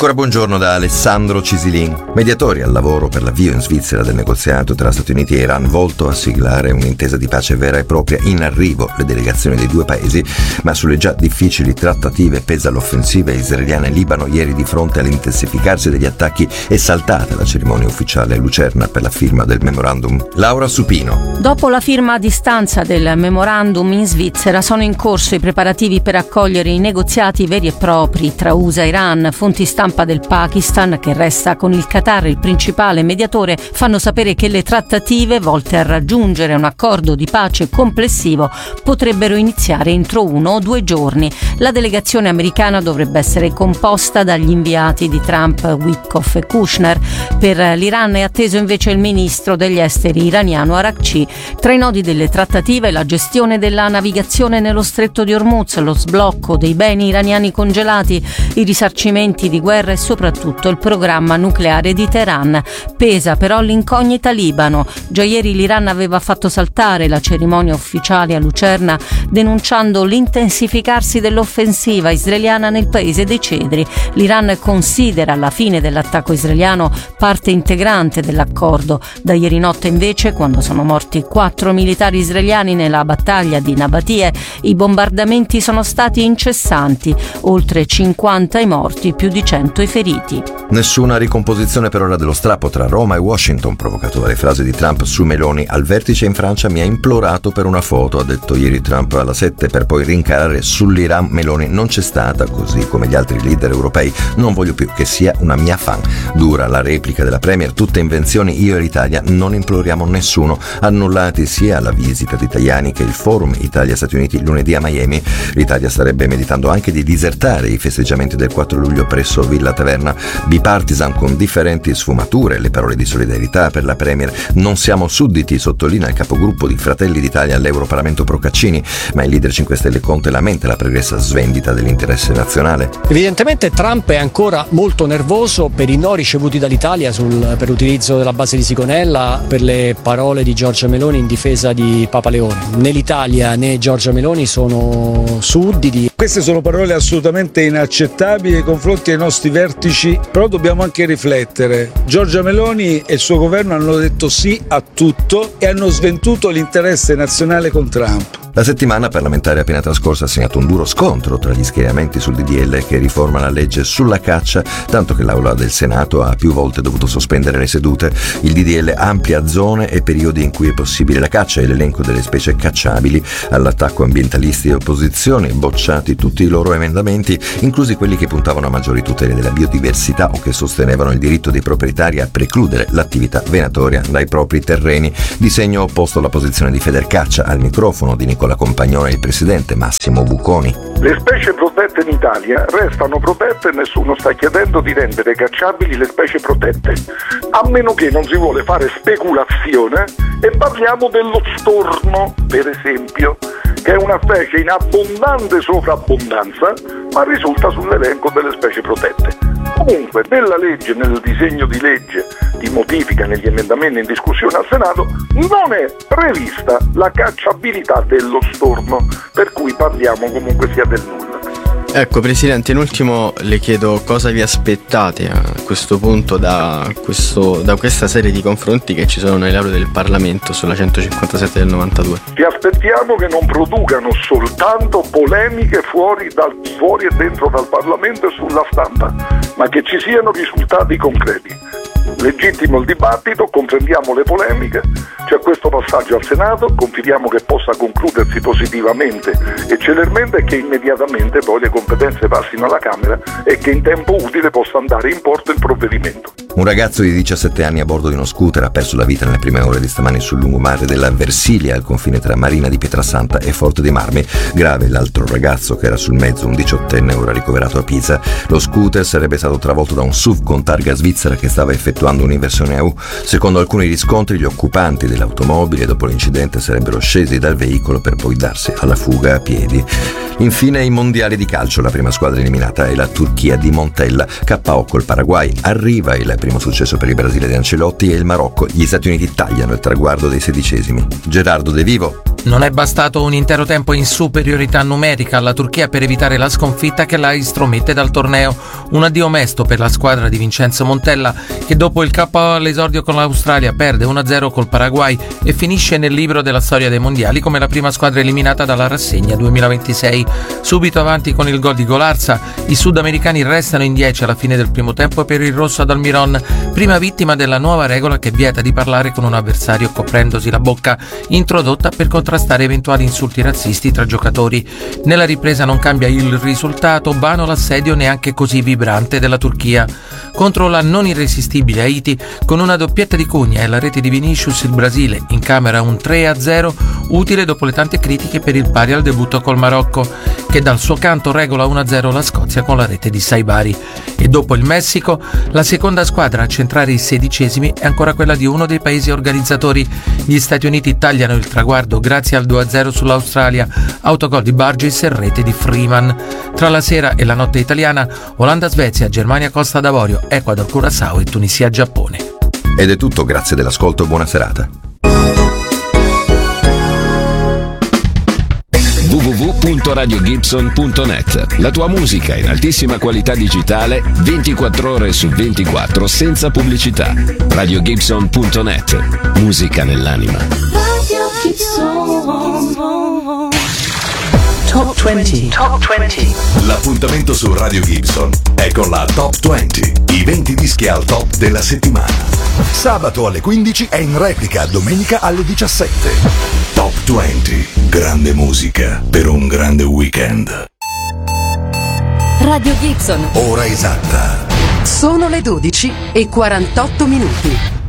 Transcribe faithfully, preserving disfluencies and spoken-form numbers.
Ancora buongiorno da Alessandro Cisilin. Mediatori al lavoro per l'avvio in Svizzera del negoziato tra Stati Uniti e Iran volto a siglare un'intesa di pace vera e propria. In arrivo le delegazioni dei due paesi, ma sulle già difficili trattative pesa l'offensiva israeliana in Libano. Ieri, di fronte all'intensificarsi degli attacchi, è saltata la cerimonia ufficiale a Lucerna per la firma del memorandum. Laura Supino. Dopo la firma a distanza del memorandum in Svizzera sono in corso i preparativi per accogliere i negoziati veri e propri tra U S A e Iran. Fonti stampa del Pakistan, che resta con il Qatar il principale mediatore, fanno sapere che le trattative volte a raggiungere un accordo di pace complessivo potrebbero iniziare entro uno o due giorni. La delegazione americana dovrebbe essere composta dagli inviati di Trump, Witkoff e Kushner. Per l'Iran è atteso invece il ministro degli esteri iraniano Arakci. Tra i nodi delle trattative la gestione della navigazione nello stretto di Hormuz, lo sblocco dei beni iraniani congelati, i risarcimenti di guerra e soprattutto il programma nucleare di Teheran. Pesa però l'incognita Libano. Già ieri l'Iran aveva fatto saltare la cerimonia ufficiale a Lucerna, denunciando l'intensificarsi dell'offensiva israeliana nel paese dei cedri. L'Iran considera la fine dell'attacco israeliano parte integrante dell'accordo. Da ieri notte invece, quando sono morti quattro militari israeliani nella battaglia di Nabatie, i bombardamenti sono stati incessanti. Oltre cinquanta i morti, più di cento i feriti. Nessuna ricomposizione per ora dello strappo tra Roma e Washington, provocato dalle frasi di Trump su Meloni. Al vertice in Francia mi ha implorato per una foto, ha detto ieri Trump alla sette, per poi rincarare sull'Iran. Meloni non c'è stata, così come gli altri leader europei. Non voglio più che sia una mia fan. Dura la replica della Premier, tutte invenzioni, io e l'Italia non imploriamo nessuno. Annullati sia la visita di Tajani che il forum Italia-Stati Uniti lunedì a Miami. L'Italia starebbe meditando anche di disertare i festeggiamenti del quattro luglio presso Villa Taverna. Bipartisan con differenti sfumature, le parole di solidarietà per la Premier. Non siamo sudditi, sottolinea il capogruppo di Fratelli d'Italia all'Europarlamento Procaccini, ma il leader cinque Stelle Conte lamenta la pregressa svendita dell'interesse nazionale. Evidentemente Trump è ancora molto nervoso per i no ricevuti dall'Italia sul, per l'utilizzo della base di Sigonella, per le parole di Giorgia Meloni in difesa di Papa Leone. Né l'Italia né Giorgia Meloni sono sudditi. Queste sono parole assolutamente inaccettabili nei confronti dei nostri vertici, però dobbiamo anche riflettere. Giorgia Meloni e il suo governo hanno detto sì a tutto e hanno svenduto l'interesse nazionale con Trump. La settimana parlamentare appena trascorsa ha segnato un duro scontro tra gli schieramenti sul D D L che riforma la legge sulla caccia, tanto che l'Aula del Senato ha più volte dovuto sospendere le sedute. Il D D L amplia zone e periodi in cui è possibile la caccia e l'elenco delle specie cacciabili. All'attacco ambientalisti e opposizioni, bocciati tutti i loro emendamenti, inclusi quelli che puntavano a maggiori tutele della biodiversità o che sostenevano il diritto dei proprietari a precludere l'attività venatoria dai propri terreni. Di segno opposto alla posizione di Federcaccia, al microfono di Nicola Compagnone e il presidente Massimo Buconi. Le specie protette in Italia restano protette e nessuno sta chiedendo di rendere cacciabili le specie protette, a meno che non si vuole fare speculazione e parliamo dello storno, per esempio, che è una specie in abbondante sovrabbondanza, ma risulta sull'elenco delle specie protette. Comunque, nella legge, nel disegno di legge di modifica negli emendamenti in discussione al Senato, non è prevista la cacciabilità dello storno, per cui parliamo comunque sia del nulla. Ecco, Presidente, in ultimo le chiedo cosa vi aspettate a questo punto da, questo, da questa serie di confronti che ci sono nell'Aula del Parlamento sulla centocinquantasette del novantadue. Ci aspettiamo che non producano soltanto polemiche fuori, dal, fuori e dentro dal Parlamento e sulla stampa, ma che ci siano risultati concreti. Legittimo il dibattito, comprendiamo le polemiche, c'è questo passaggio al Senato, confidiamo che possa concludersi positivamente e celermente e che immediatamente poi le competenze passino alla Camera e che in tempo utile possa andare in porto il provvedimento. Un ragazzo di diciassette anni a bordo di uno scooter ha perso la vita nelle prime ore di stamani sul lungomare della Versilia, al confine tra Marina di Pietrasanta e Forte dei Marmi. Grave l'altro ragazzo che era sul mezzo, un diciottenne ora ricoverato a Pisa. Lo scooter sarebbe stato travolto da un S U V con targa svizzera che stava effettuando un'inversione a U. Secondo alcuni riscontri, gli occupanti dell'automobile dopo l'incidente sarebbero scesi dal veicolo per poi darsi alla fuga a piedi. Infine i mondiali di calcio, la prima squadra eliminata è la Turchia di Montella, K O col Paraguay. Arriva il primo successo per il Brasile di Ancelotti e il Marocco. Gli Stati Uniti tagliano il traguardo dei sedicesimi. Gerardo De Vivo. Non è bastato un intero tempo in superiorità numerica alla Turchia per evitare la sconfitta che la estromette dal torneo. Un addio mesto per la squadra di Vincenzo Montella, che dopo il K O all'esordio con l'Australia perde uno a zero col Paraguay e finisce nel libro della storia dei mondiali come la prima squadra eliminata dalla rassegna duemilaventisei. Subito avanti con il gol di Golarza, i sudamericani restano in dieci alla fine del primo tempo per il rosso ad Almiron, prima vittima della nuova regola che vieta di parlare con un avversario coprendosi la bocca, introdotta per contrastare eventuali insulti razzisti tra giocatori. Nella ripresa non cambia il risultato, vano l'assedio neanche così vibrante della Turchia. Contro la non irresistibile Haiti, con una doppietta di Cugna e la rete di Vinicius, il Brasile incamera un tre a zero, utile dopo le tante critiche per il pari al debutto col Marocco, che dal suo canto regola uno a zero la Scozia con la rete di Saibari. E dopo il Messico, la seconda squadra a centrare i sedicesimi è ancora quella di uno dei paesi organizzatori. Gli Stati Uniti tagliano il traguardo grazie al due a zero sull'Australia, autogol di Burgess e rete di Freeman. Tra la sera e la notte italiana, Olanda-Svezia, Germania-Costa d'Avorio, Ecuador-Curaçao e Tunisia-Giappone. Ed è tutto, grazie dell'ascolto, buona serata. w w w punto radio gibson punto net. La tua musica in altissima qualità digitale ventiquattro ore su ventiquattro senza pubblicità. radio gibson punto net. Musica nell'anima. Radio Gibson. Top venti. Top venti. L'appuntamento su Radio Gibson è con la Top venti, i venti dischi al top della settimana. Sabato alle quindici e in replica domenica alle diciassette. Top venti, grande musica per un grande weekend. Radio Gibson. Ora esatta. Sono le dodici e quarantotto minuti.